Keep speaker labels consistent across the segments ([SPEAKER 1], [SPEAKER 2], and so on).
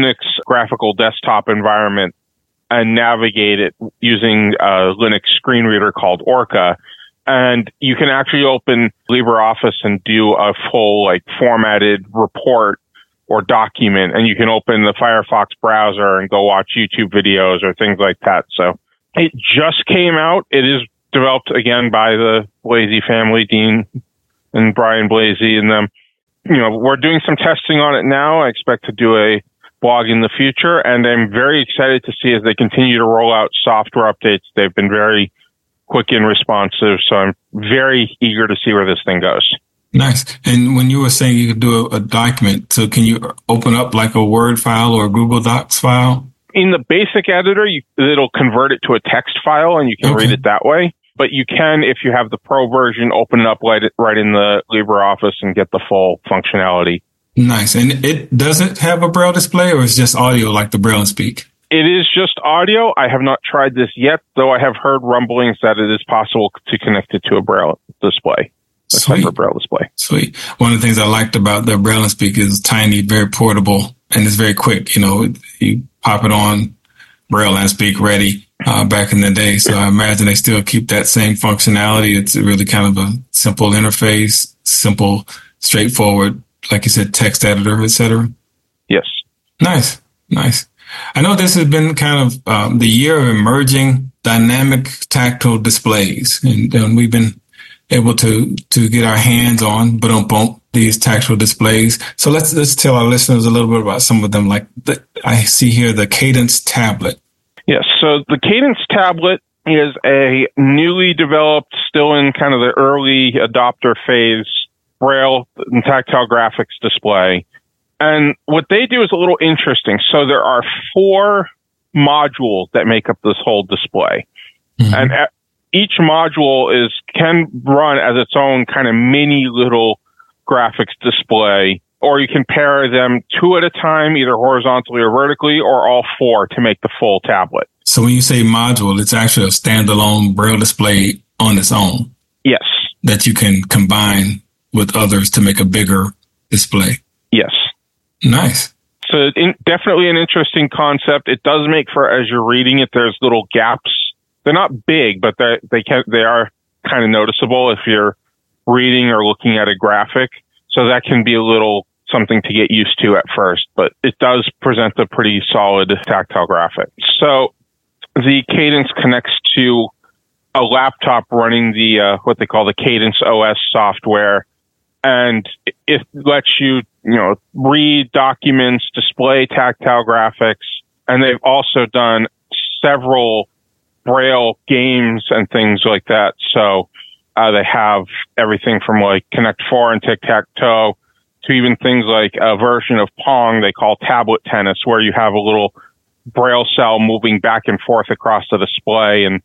[SPEAKER 1] Linux graphical desktop environment and navigate it using a Linux screen reader called Orca. And you can actually open LibreOffice and do a full formatted report or document, and you can open the Firefox browser and go watch YouTube videos or things like that. So it just came out. It is developed again by the Blasey family, Dean and Brian Blasey and them. We're doing some testing on it now. I expect to do a blog in the future, and I'm very excited to see as they continue to roll out software updates. They've been very quick and responsive, so I'm very eager to see where this thing goes.
[SPEAKER 2] Nice. And when you were saying you could do a document, so can you open up like a Word file or a Google Docs file?
[SPEAKER 1] In the basic editor, it'll convert it to a text file, and you can read it that way. But you can, if you have the Pro version, open it up right in the LibreOffice and get the full functionality.
[SPEAKER 2] Nice. And it doesn't have a Braille display, or it's just audio like the Braille and Speak?
[SPEAKER 1] It is just audio. I have not tried this yet, though I have heard rumblings that it is possible to connect it to a Braille display.
[SPEAKER 2] Sweet.
[SPEAKER 1] Braille display.
[SPEAKER 2] Sweet. One of the things I liked about the Braille and Speak is tiny, very portable, and it's very quick. You pop it on, Braille and Speak ready back in the day. So I imagine they still keep that same functionality. It's really kind of a simple interface, simple, straightforward, like you said, text editor, etc.
[SPEAKER 1] Yes.
[SPEAKER 2] Nice. I know this has been kind of the year of emerging dynamic tactile displays, and we've been able to get our hands on, but don't bump these tactile displays. So let's tell our listeners a little bit about some of them. Like I see here, the Cadence tablet.
[SPEAKER 1] Yes. So the Cadence tablet is a newly developed, still in kind of the early adopter phase, Braille and tactile graphics display. And what they do is a little interesting. So there are 4 modules that make up this whole display. Mm-hmm. And each module can run as its own kind of mini little graphics display, or you can pair them 2 at a time, either horizontally or vertically, or all 4 to make the full tablet.
[SPEAKER 2] So when you say module, it's actually a standalone Braille display on its own.
[SPEAKER 1] Yes.
[SPEAKER 2] That you can combine with others to make a bigger display.
[SPEAKER 1] Yes.
[SPEAKER 2] Nice.
[SPEAKER 1] So definitely an interesting concept. It does make for, as you're reading it, there's little gaps. They're not big, but they are kind of noticeable if you're reading or looking at a graphic. So that can be a little something to get used to at first, but it does present a pretty solid tactile graphic. So the Cadence connects to a laptop running the what they call the Cadence OS software, and it lets you read documents, display tactile graphics, and they've also done several Braille games and things like that. So they have everything from like Connect 4 and Tic-Tac-Toe to even things like a version of Pong they call Tablet Tennis, where you have a little Braille cell moving back and forth across the display, and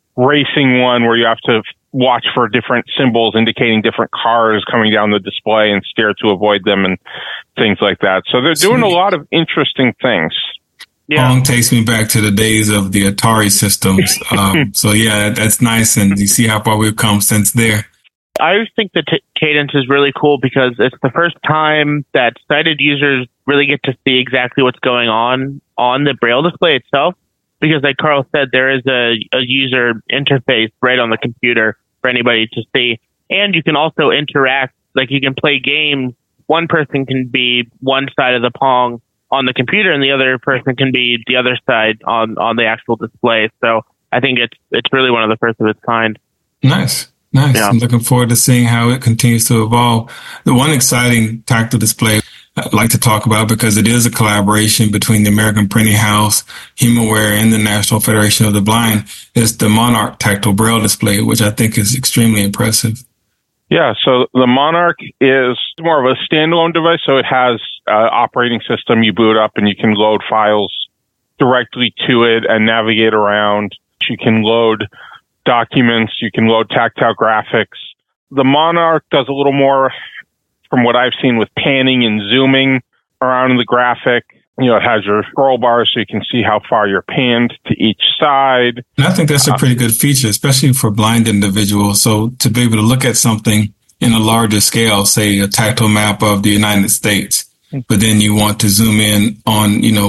[SPEAKER 1] Racing One where you have to watch for different symbols indicating different cars coming down the display and steer to avoid them and things like that. So they're doing a lot of interesting things.
[SPEAKER 2] Yeah. Pong takes me back to the days of the Atari systems. So yeah, that's nice. And you see how far we've come since there.
[SPEAKER 3] I think that Cadence is really cool because it's the first time that sighted users really get to see exactly what's going on the Braille display itself. Because like Carl said, there is a user interface right on the computer for anybody to see. And you can also interact, like you can play games. One person can be one side of the Pong on the computer and the other person can be the other side on the actual display. So I think it's really one of the first of its kind.
[SPEAKER 2] Nice. Yeah. I'm looking forward to seeing how it continues to evolve. The one exciting tactile display I'd like to talk about, because it is a collaboration between the American Printing House, HumanWare, and the National Federation of the Blind, is the Monarch tactile Braille display, which I think is extremely impressive.
[SPEAKER 1] Yeah, so the Monarch is more of a standalone device, so it has operating system. You boot up and you can load files directly to it and navigate around. You can load documents, you can load tactile graphics. The Monarch does a little more, from what I've seen, with panning and zooming around the graphic. It has your scroll bar so you can see how far you're panned to each side.
[SPEAKER 2] And I think that's a pretty good feature, especially for blind individuals. So to be able to look at something in a larger scale, say a tactile map of the United States, but then you want to zoom in on,